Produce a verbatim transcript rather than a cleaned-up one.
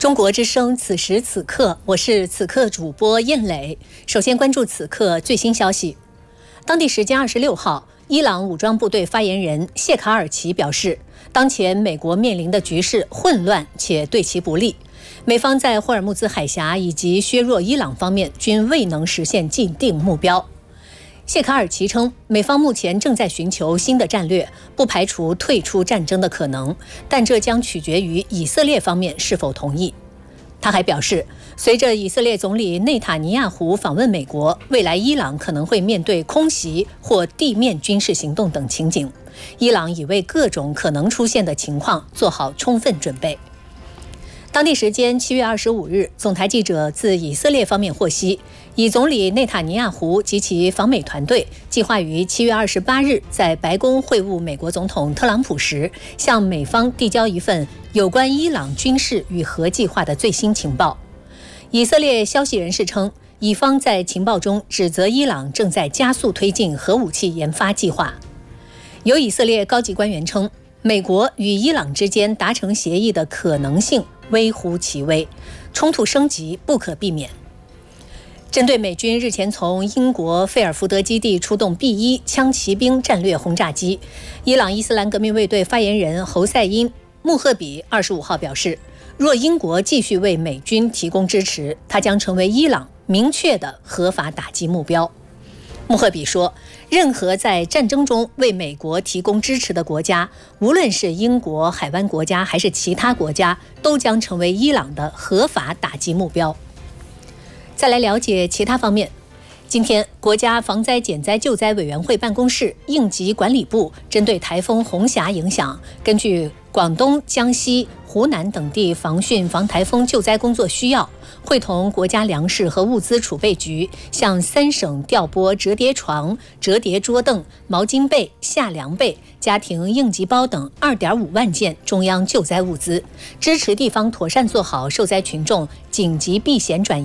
中国之声，此时此刻，我是此刻主播燕磊。首先关注此刻最新消息。当地时间二十六号，伊朗武装部队发言人谢卡尔齐表示，当前美国面临的局势混乱且对其不利，美方在霍尔木兹海峡以及削弱伊朗方面均未能实现既定目标。谢卡尔齐称，美方目前正在寻求新的战略，不排除退出战争的可能，但这将取决于以色列方面是否同意。他还表示，随着以色列总理内塔尼亚胡访问美国，未来伊朗可能会面对空袭或地面军事行动等情景，伊朗已为各种可能出现的情况做好充分准备。当地时间七月二十五日，总台记者自以色列方面获悉，以总理内塔尼亚胡及其访美团队计划于七月二十八日在白宫会晤美国总统特朗普时，向美方递交一份有关伊朗军事与核计划的最新情报。以色列消息人士称，以方在情报中指责伊朗正在加速推进核武器研发计划。有以色列高级官员称，美国与伊朗之间达成协议的可能性微乎其微，冲突升级不可避免。针对美军日前从英国费尔福德基地出动 B 一 枪骑兵战略轰炸机，伊朗伊斯兰革命卫队发言人侯赛因·穆赫比二十五号表示，若英国继续为美军提供支持，它将成为伊朗明确的合法打击目标。穆赫比说，任何在战争中为美国提供支持的国家，无论是英国、海湾国家还是其他国家，都将成为伊朗的合法打击目标。再来了解其他方面。今天，国家防灾减灾救灾委员会办公室应急管理部针对台风红霞影响，根据广东、江西、湖南等地防汛防台风救灾工作需要，会同国家粮食和物资储备局向三省调拨折叠床、折叠桌凳、毛巾被、夏凉被、家庭应急包等 二点五万件中央救灾物资，支持地方妥善做好受灾群众紧急避险转移